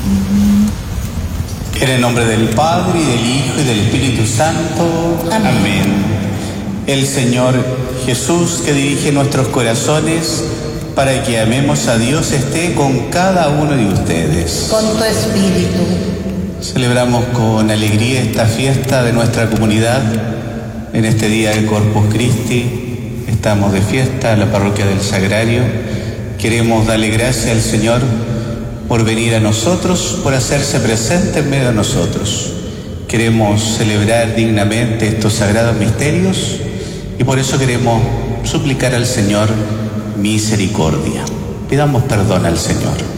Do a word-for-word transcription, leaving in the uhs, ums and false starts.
En el nombre del Padre, y del Hijo, y del Espíritu Santo. Amén. Amén. El Señor Jesús, que dirige nuestros corazones para que amemos a Dios, esté con cada uno de ustedes. Con tu espíritu. Celebramos con alegría esta fiesta de nuestra comunidad en este día de Corpus Christi. Estamos de fiesta en la parroquia del Sagrario. Queremos darle gracias al Señor por venir a nosotros, por hacerse presente en medio de nosotros. Queremos celebrar dignamente estos sagrados misterios y por eso queremos suplicar al Señor misericordia. Pidamos perdón al Señor.